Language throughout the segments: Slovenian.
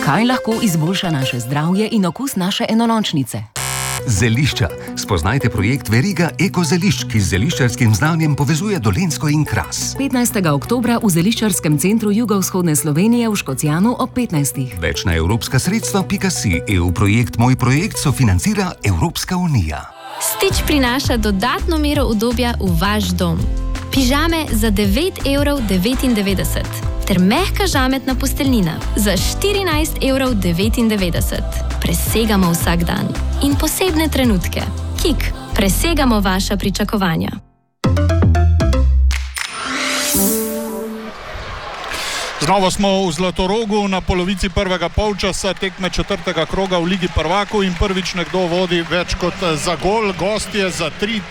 Kaj lahko izboljša naše zdravje in okus naše enolončnice? Zelišča. Spoznajte projekt Veriga Eko zelišč, ki z zeliščarskim znanjem povezuje Dolenjsko in Kras. 15. oktobra v Zeliščarskem centru jugovzhodne Slovenije v Škocjanu ob 15. Več na evropska sredstva.si. EU projekt Moj projekt sofinancira Evropska unija. Stitch prinaša dodatno mero udobja v vaš dom. Pižame za 9,99 € ter mehka žametna posteljnina za 14,99 €. Presegamo vsak dan in posebne trenutke. Kik, presegamo vaša pričakovanja. Znova smo v Zlatorogu na polovici prvega polčasa tekme četrtega kroga v Ligi prvakov in prvič nekdo vodi več kot za gol. Gostje za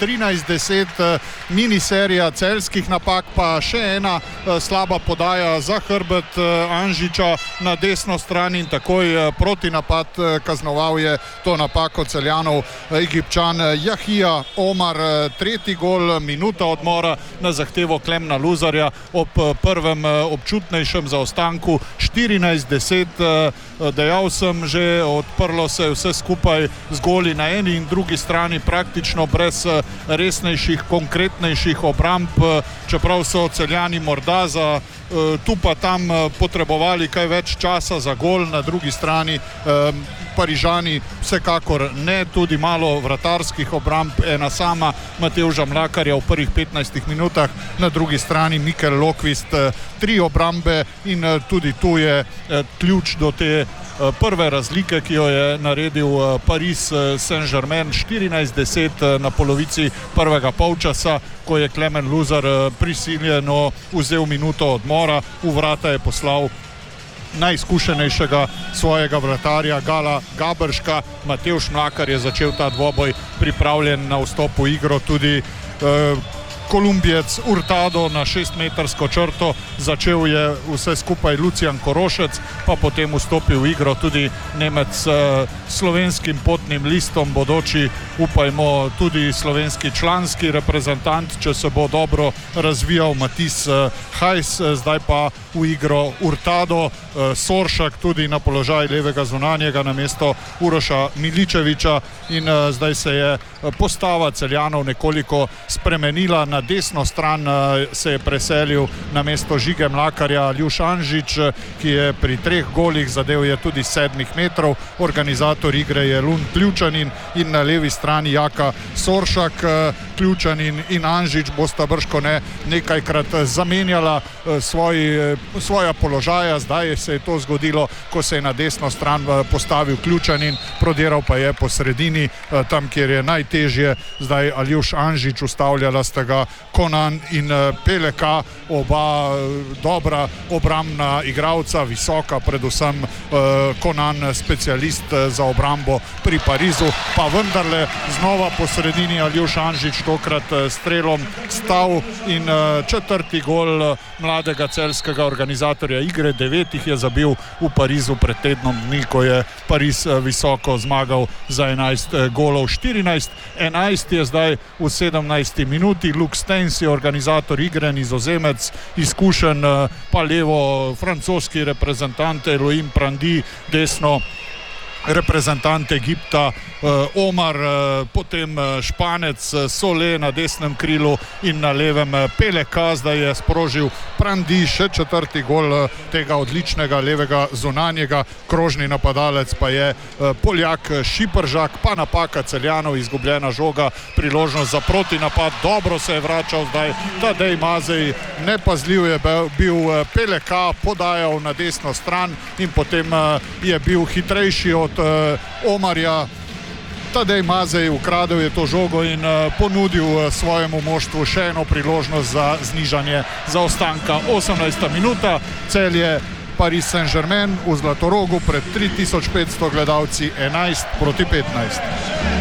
13-10, miniserija celjskih napak, pa še ena slaba podaja za hrbet Anžiča na desno stran in takoj protinapad kaznoval je to napako Celjanov Egipčan Jahija Omar. Tretji gol, minuta odmora na zahtevo Klemna Luzarja ob prvem občutnejšem zaostanku 14-10. Dejal sem že, odprlo se je vse skupaj z goli na eni in drugi strani, praktično brez resnejših, konkretnejših obramb, čeprav so Celjani morda za tu pa tam potrebovali kaj več časa za gol. Na drugi strani Parižani vsekakor ne, tudi malo vratarskih obramb, ena sama Matevža Mlakarja v prvih 15 minutah, na drugi strani Mikel Lokvist, 3 obrambe in tudi tu je ključ do te prve razlike, ki jo je naredil Paris Saint-Germain. 14-10 na polovici prvega polčasa, ko je Klemen Luzar prisiljeno vzel minuto odmora, v vrata je poslal najizkušenejšega svojega vratarja Gala Gabrška. Matevž Mlakar je začel ta dvoboj pripravljen na vstop v igro, tudi Kolumbijec Hurtado na 6-metrsko črto, začel je vse skupaj Lucijan Korošec, pa potem vstopil v igro tudi Nemec s slovenskim potnim listom, bodoči, upajmo, tudi slovenski članski reprezentant, če se bo dobro razvijal, Matis Hajs. Zdaj pa v igro Hurtado, Soršak tudi na položaj levega zunanjega namesto Uroša Miličeviča in zdaj se je postava Celjanov nekoliko spremenila. Na desno stran se je preselil namesto Žige Mlakarja Aljuš Anžič, ki je pri 3 golih zadel je tudi 7 metrov. Organizator igre je Lund Ključanin in na levi strani Jaka Soršak. Ključanin in Anžič bosta bržkone nekajkrat zamenjala svoja položaja. Zdaj se je to zgodilo, ko se je na desno stran postavil Ključanin, prodiral pa je po sredini, tam kjer je najtežje. Zdaj Aljuš Anžič, ustavljala sta ga Konan in Peleka, oba dobra obrambna igralca, visoka, predvsem Konan specialist za obrambo pri Parizu, pa vendarle znova po sredini Aljuš Anžič, tokrat strelom stal in četrti gol mladega celjskega organizatorja igre. 9 jih je zabil v Parizu pred tednom dni, ko je Pariz visoko zmagal za 11 golov. 14-11 je zdaj v 17. minuti. Luke Steins je organizator igre, Nizozemec, izkušen, pa levo francoski reprezentant Elohim Prandi, desno reprezentant Egipta Omar, potem Španec Sole na desnem krilu in na levem Peleka. Zdaj je sprožil Prandi še četrti gol tega odličnega levega zunanjega. Krožni napadalec pa je Poljak Šipržak, pa napaka Celjanov, izgubljena žoga, priložnost za protinapad. Dobro se je vračal zdaj Tadej Mazej, nepazljiv je bil Peleka, podajal na desno stran in potem je bil hitrejši od Omarja. Tadej Mazej ukradel je to žogo in ponudil svojemu moštvu še eno priložnost za znižanje zaostanka. 18. minuta, Celje Paris Saint-Germain v Zlatorogu pred 3500 gledalci, 11-15.